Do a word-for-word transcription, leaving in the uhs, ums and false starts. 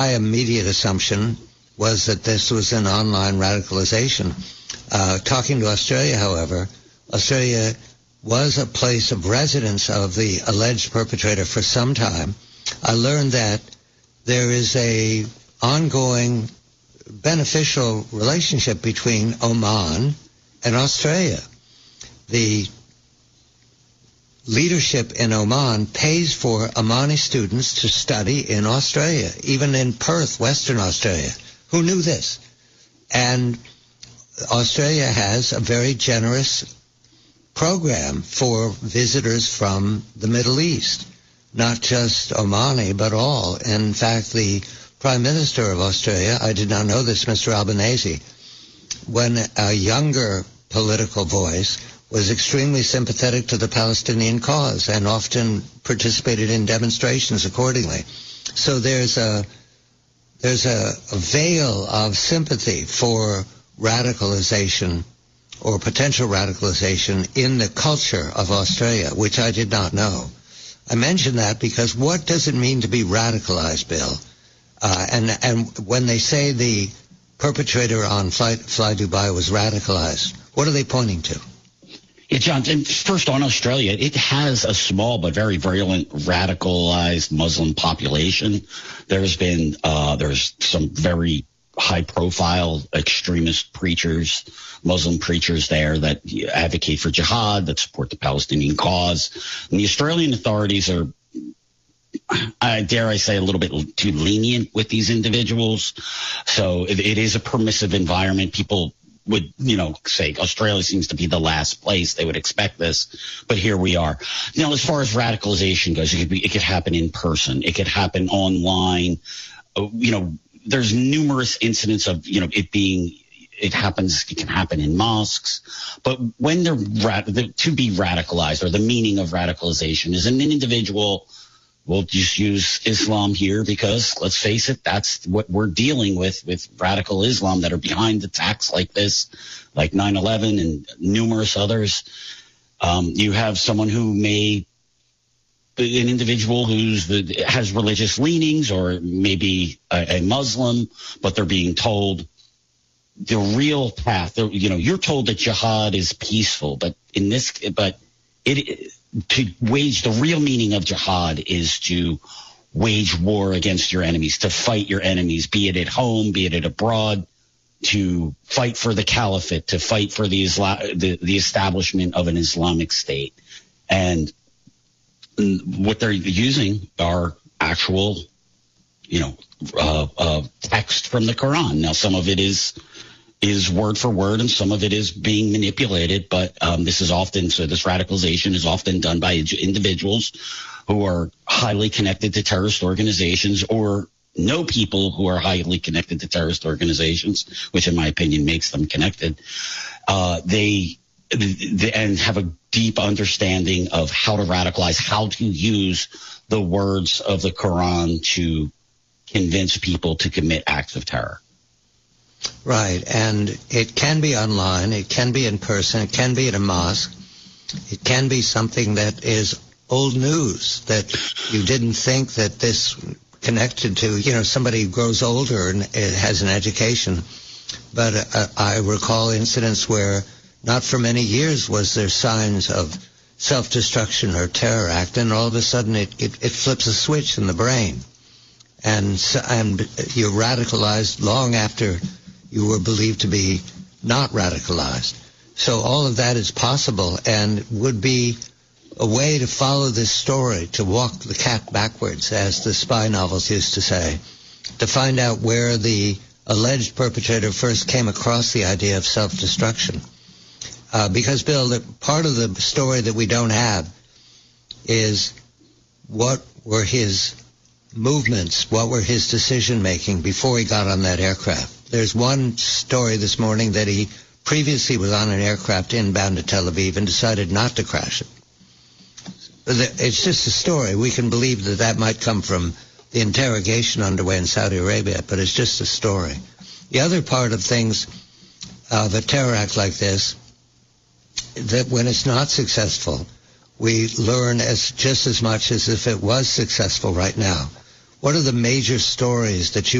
My immediate assumption was that this was an online radicalization. Uh, talking to Australia, however, Australia was a place of residence of the alleged perpetrator for some time. I learned that there is a ongoing beneficial relationship between Oman and Australia. The leadership in Oman pays for Omani students to study in Australia, even in Perth, Western Australia. Who knew this? And Australia has a very generous program for visitors from the Middle East, not just Omani, but all. In fact, the Prime Minister of Australia, I did not know this, Mister Albanese, when a younger political voice, was extremely sympathetic to the Palestinian cause and often participated in demonstrations accordingly. So there's a there's a, a veil of sympathy for radicalization or potential radicalization in the culture of Australia, which I did not know. I mention that because what does it mean to be radicalized, Bill? Uh, and and when they say the perpetrator on Fly, Fly Dubai was radicalized, what are they pointing to? Yeah, John, and first on Australia, it has a small but very virulent radicalized Muslim population. There's been, uh, there's some very high profile extremist preachers, Muslim preachers there that advocate for jihad, that support the Palestinian cause. And the Australian authorities are, I dare I say, a little bit too lenient with these individuals. So it, it is a permissive environment. People would, you know, say Australia seems to be the last place they would expect this, but here we are. Now, as far as radicalization goes, it could be, it could happen in person, it could happen online. Uh, you know, there's numerous incidents of, you know, it being, it happens, it can happen in mosques. But when they're rad- the, to be radicalized, or the meaning of radicalization is an individual. We'll just use Islam here because, let's face it, that's what we're dealing with, with radical Islam that are behind attacks like this, like nine eleven and numerous others. Um, you have someone who may, an individual who's the, has religious leanings, or maybe a, a Muslim, but they're being told the real path. You know, you're told that jihad is peaceful, but in this, but it. To wage, the real meaning of jihad is to wage war against your enemies, to fight your enemies, be it at home, be it at abroad, to fight for the caliphate, to fight for the, Isla- the, the establishment of an Islamic state. And what they're using are actual, you know, uh, uh, text from the Quran. Now, some of it is is word for word, and some of it is being manipulated. But um, this is often, so this radicalization is often done by individuals who are highly connected to terrorist organizations, or know people who are highly connected to terrorist organizations, which in my opinion makes them connected. Uh, they, they and have a deep understanding of how to radicalize, how to use the words of the Quran to convince people to commit acts of terror. Right, and it can be online, it can be in person, it can be at a mosque, it can be something that is old news that you didn't think that this connected to, you know, somebody grows older and has an education. But uh, I recall incidents where not for many years was there signs of self-destruction or terror act, and all of a sudden it, it, it flips a switch in the brain. And, and you're radicalized long after you were believed to be not radicalized. So all of that is possible and would be a way to follow this story, to walk the cat backwards, as the spy novels used to say, to find out where the alleged perpetrator first came across the idea of self-destruction. Uh, because, Bill, the, part of the story that we don't have is what were his movements, what were his decision-making before he got on that aircraft. There's one story this morning that he previously was on an aircraft inbound to Tel Aviv and decided not to crash it. It's just a story. We can believe that that might come from the interrogation underway in Saudi Arabia, but it's just a story. The other part of things, of a terror act like this, that when it's not successful, we learn as just as much as if it was successful right now. what are the major stories that you